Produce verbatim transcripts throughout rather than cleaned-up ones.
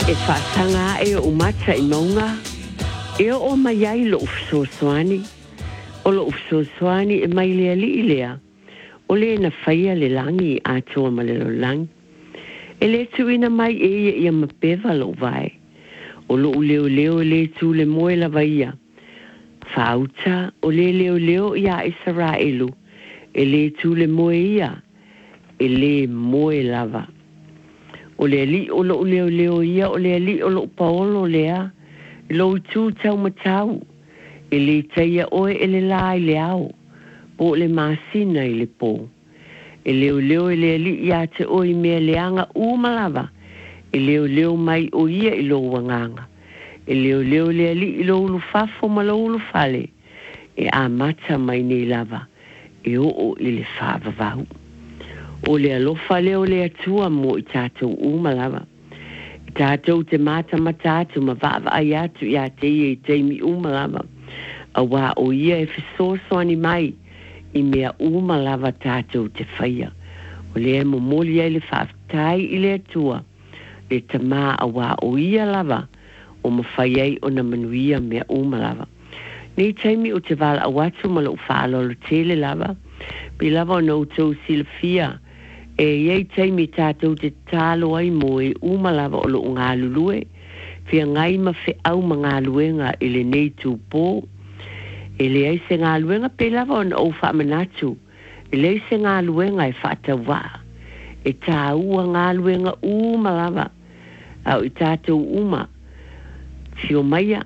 e whaatanga e o mata i maunga, e o mai ai lo ufsosoani, o lo ufsosoani e mai lea li ilea, o le na whaia le langi a toa ma le lo langi. E le tuina mai e ia ia mapeva lo vai, o lo leo leo le tu le moe la vaia, whauta o le leo leo ia Israelu, e le tu le moe ia, e le moe lava. O le ali o lo leo leo ia o le ali o lo paolo lea lo tu tau matau e le taia oe e le lai le au po le masina i le po e leo leo e le ali ia te oi mea leanga umalava e leo leo mai o ia i lo wanganga e leo leo le ali i lo ulu fafo ma lo ulu fale e a mata mai ne lava e o o i le fava vau. O le alofa leo le atua mo i tātou umalava. I tātou te mata matatu ma vava ai atu i a te i e teimi umalava. A wā o ia e fisoso ani mai i mea umalava tātou te whaia. O le e mo moli ai le whaftai i le atua. Le tamā a wā o ia lava o ma whaiai o na manuia mea umalava. Nei teimi o te vala a watu ma lo whaalolo tele lava. Pi lava o nou tau silafia. E iei teimi tātou te tālo ai mo e umalava o lo ngā lulue, fia ngai ma fe au ma ngā luenga e le nei tū pō. E le ai se ngā luenga pe lava o na o wha manatu, e le ai se ngā luenga e whata wā. E tā ua ngā luenga umalava, au i tātou uma, fio maia,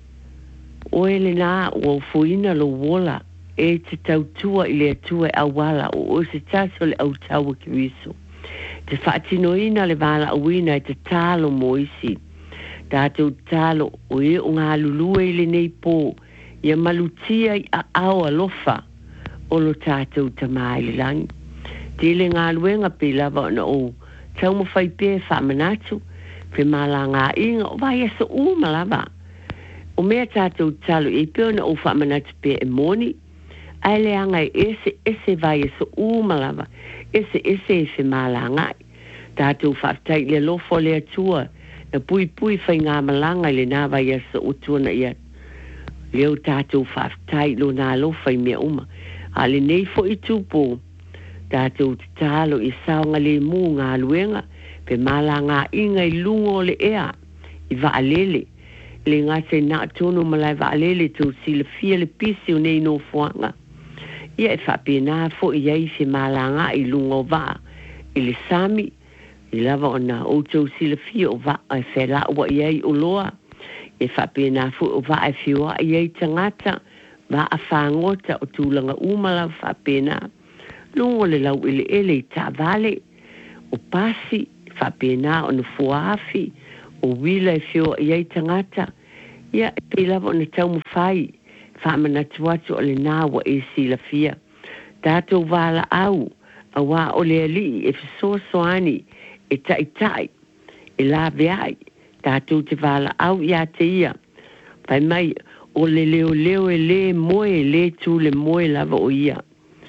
o e le nā o fuina lo wola, e te tautua i le atua e awala o o se taso le au taua ki wiso. Te whaatinoina le wala awina e te talo mo isi. Tātou talo o e o ngā lulue i le nei pō, ia malutia i a awa lofa o lo tātou tamai le langi. Te le ngā luenga pe lava na o tau mo whai pē whamanatu, pe mala ngā inga o vai asa uma lava. O mea tātou talo e pēo na o whamanatu pe e moni, ai le anga ese ese vai ese umalava ese ese ese malanga tātou whaftai le lofo le atua na pui pui whai ngā malanga le nā vai ese utuna ia leo tātou whaftai lo nā lofa i mea uma a le nei fo i tūpō tātou te tālo i saonga le mū ngā luenga pe malanga inga i lungo le ea i vaalele le ngā se nā tono malai vaalele tō sila fia le pisi o nei no fuanga. Ia e whapena fo i ei se malanga i lungo wā, i le sami, i lava o nā outou sila fia o wā e whela ua i ei o loa, e whapena fo o wā e whioa i ei tangata, wā a whangota o tūlanga umala whapena, lungo le lau ele ele i tā vale, o pasi, whapena o na fuafi, o wila e whioa i ei tangata, ia e lava o na tau mawhai, whamana tuatu o le nāwa e sila fia. Tātou wala au, a wā o le ali e fisosoani, e tai tai, e la veai, tātou te wala au i a te ia. Pai mai, o le leo leo e le moe, le tū le moe lava o ia.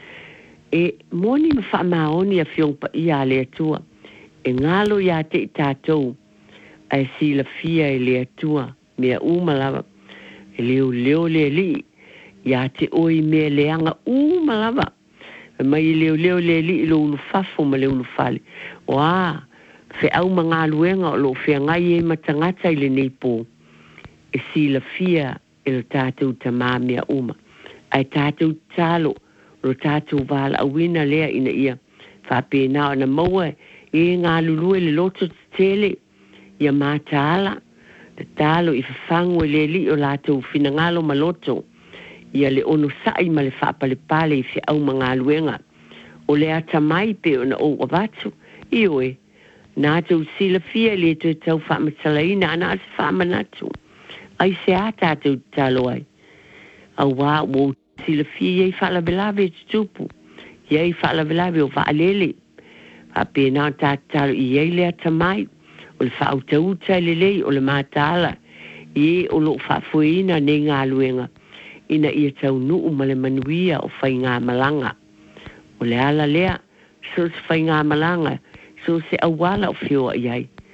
E moni ma whamaoni a whiongpa ia le atua, e ngalo i a te tātou, a sila fia e le atua, mea uma lava. E leo leo le li, ia te oi mea leanga umalava. E mai leo leo le li ilo ulu fafo ma le ulu fale. O a, fe au ma ngā luenga o lo fea ngai e matangata i le neipo. E sila fia e lo tātou tamā mea uma. Ai tātou talo, lo tātou wala awina lea ina ia. Whapena o na maua e ngā lulue le loto tele, ia mātāla. Te talo i whawhango le li o lātou whinangalo maloto. Ia le ono sai ma le whapale pale i whi au mga luenga. O le ata mai pe o na o wavatu. I oe, nātou sila fia le tu e tau whamatalaina ana ase whamanatu. Ai se a tātou talo ai. A wā o sila fia iei whalawelawe e tutupu. Iei whalawelawe o waalele. Whapena tātalo i iei le ata mai. O le whautauta le lei o le mātāla i o lo whaafuina ne ngā luenga ina ia tau nuu ma le manuia o whai ngā malanga. O le ala lea, so se whai ngā malanga, so se awala o whioa iai.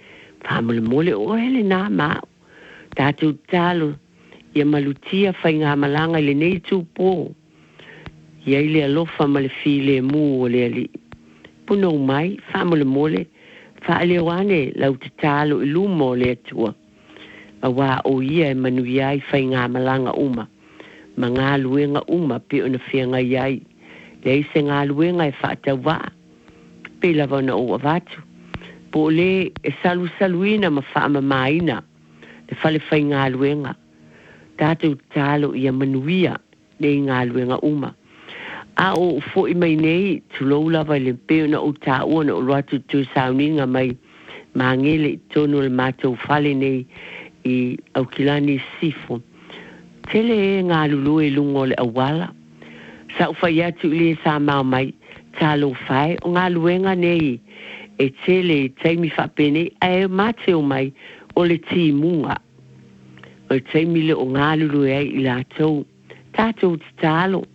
Famole mole o hele na ma. Tātou talo. Ia malutia whai ngā malanga le nei tūpō. Ia ile alofa ma le file mu o le ali. Puno mai, famole mole. Whaale wane lau te talo i lumo le atua. A wā o ia e manu iai whai ngā malanga uma. Ma ngā luenga uma pe ona whianga iai. Le se ngā luenga e whaatau wā. Pe lava na o avatu. Po le e salu saluina ma whaama maina. Le whale whai ngā luenga. Tātou talo ia manuia le ngā luenga uma. A o fo i mai nei tu lo lava le peo na o ta o na o ratu tu sauninga mai mangele tonu le matou fale nei i au kilani sifo. Tele e ngā lulu e lungo le awala. Sa uwhai atu le sa mau mai talo whai o ngā luenga nei e tele teimi whapene a e mateo mai o le ti munga. O teimi le o ngā lulu e i la tau. Tātou te talo.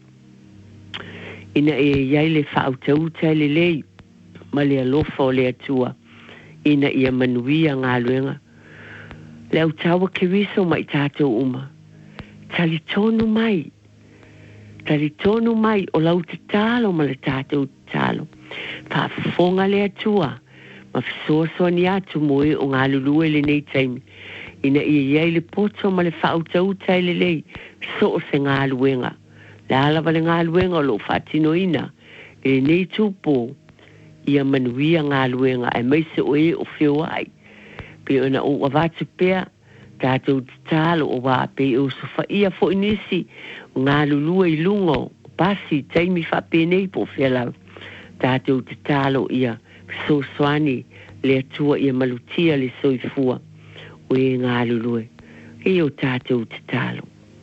Ina e iai le whautau te le lei, ma le alofa o le atua, ina ia manuia ngā luenga. Le au tawa ke wiso mai tātou uma. Tali tonu mai. Tali tonu mai o lau te talo ma le tātou talo. Whaafonga le atua, ma fisoasoa ni atu moe o ngā lulue le nei taimi. Ina ia iai le poto ma le whautau te le lei, so o se ngā luenga. Le ala vale ngā luenga o lo whatino ina. E nei tūpō. Ia manuia ngā luenga. E meise o e o whio ai. Pe ona o awatu pea. Tātou talo o wā pe o sofa ia fo inisi. Ngā lulua i lungo. Pasi taimi whape nei po whialau. Tātou talo ia. So swani. Le atua ia malutia le soifua. O e ngā lulua. E o tātou talo.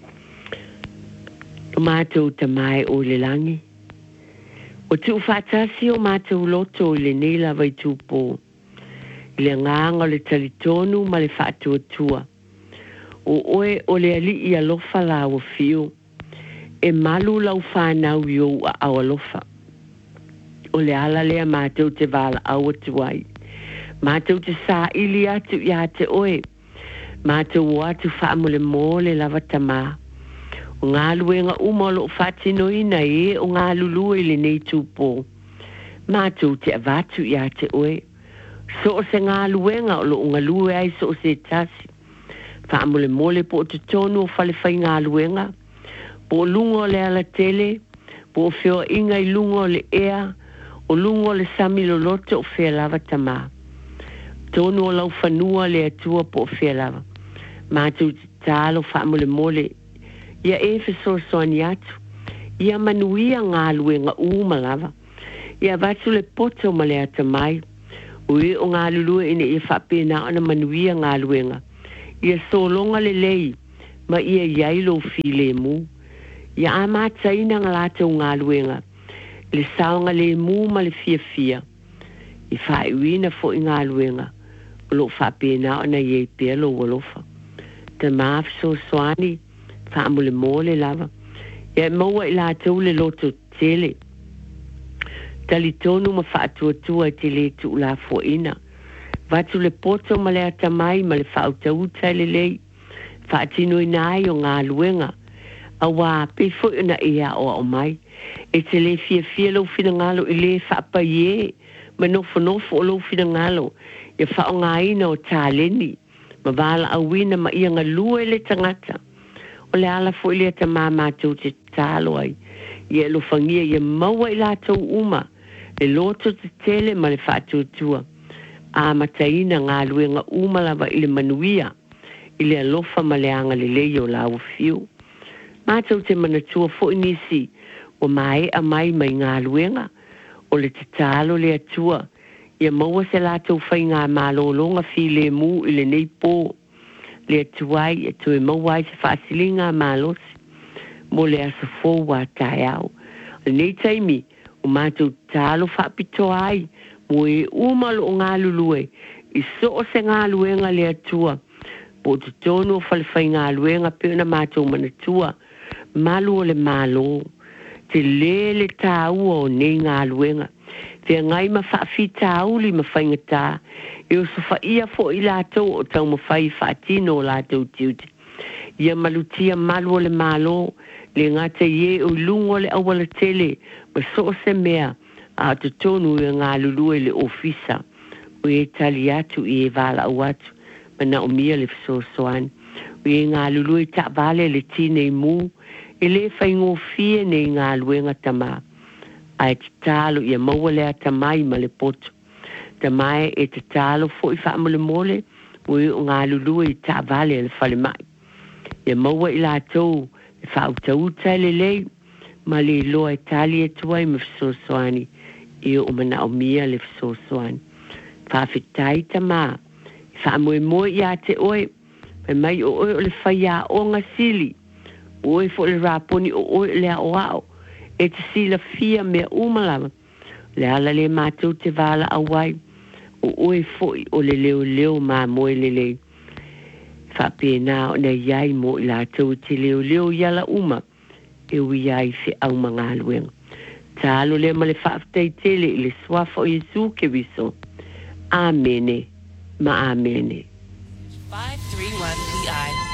O mātou ta mai o le langi. O tu whatasi o mātou loto i le neila vai tūpō. I le nganga le talitonu ma le whaatua tua. O oe o le ali i alofa la o fio. E malu lau whanau i o a au alofa. O le ala lea mātou te wala au atuai. Mātou te sā ili atu i a te oe. Mātou o atu whaamole mōle lava tamaa. O ngā luenga umolo o whatino ina e o ngā lulua i le nei tūpō. Mātou te avatu i a te oe. So o se ngā luenga o lo o ngā lue ai so o se tasi. Whaamole mole po o te tonu o whale whai ngā luenga. Po o lungo le ala tele. Po o whio inga i lungo le ea. O lungo le sami lo loto o whia lava tamā. Tonu o lau whanua le atua po o whia lava. Mātou te tālo whaamole mole. Ia e feso soani atu. Ia manuia ngā luenga uma lava. Ia vatu le poto ma le ata mai. Ui o ngā lulua ina ia whapena ana manuia ngā luenga. Ia solonga le lei. Ma ia iailo file mu. Ia amata ina ngā lata o ngā luenga. Le saonga le mu ma le fia fia. I whae uina fo i ngā luenga. Lo whapena ana ia i pelo walofa. Te maafso soani. Whaamule mōle lava. Ia maua i la tau le loto tele. Tali tonu ma whaatua tua te le tu la fo ina. Vatu le poto ma le atamai ma le whautau tai le lei. Whaatino i nai o ngā luenga. A wā pe fo ina ea o o mai. E te le fia fia lau fina ngalo i le whaapa ie. Ma nofo nofo o lau fina ngalo. Ia whao ngā ina o tā leni. Ma wala awina ma ia ngā lua le tangata. O le ala fo ile ta mama tau te talo ai. Ia lo fangia ia maua i la tau uma. Le loto te tele ma le whaatua tua. A mataina ngā luenga uma lava i le manuia. I le alofa ma le anga le leio la o fiu. Mātou te manatua fo inisi. O mai a mai mai ngā luenga. O le te talo le atua. Ia maua se la tau whai ngā malolonga fi le mu i le nei pō. Le tuai e tu e mawai se whaasilinga mālosi. Mo le asa fōwa tai au. Nei taimi, o mātou tālo whapito ai. Mo e umalo o ngā lulue. I so o se ngā luenga le atua. Po te tono o whalewhai ngā luenga peona mātou manatua. Malu o le malo. Te lele tāua o nei ngā luenga. Te ngai ma whaafi tāuli ma whaingatā. E o sofa ia fo i lātou o tau mawhai whaatino o lātou tiuti. Ia malutia malu o le malo, le ngata ie o lungo le awala tele, ma so se mea a te tonu e ngā lulue le ofisa, o e tali atu i e vala au atu, ma na o mia le fiso soan. O e ngā lulue ta vale le tine i mu, e le whaingo fie ne i ngā luenga tama. Ai te talo ia maua lea tamai ma le poto. Tamai e te talo fo i wha mole mole, o e o ngā lulue i ta vale le whale mai. Ia maua i lātou, e wha uta uta le lei, ma le loa e tali e tuai ma fiso soani, e o mana o mia le fiso soani. Wha whitai tama, e wha moe moe i a te oe, pe mai o oe o le whaia o ngā sili, o oe fo le raponi o oe le a o ao, e te sila fia mea umalawa, le ala le mātou te vala awai, o oe fo i o le leo leo mā moe le lei. Wha pēnā o nei iai mo i lātou te leo leo iala uma, e ui iai se au mga aluenga. Ta alo le ma le whaaftei tele i le swafa o Yesu ke wiso. Amene, ma amene.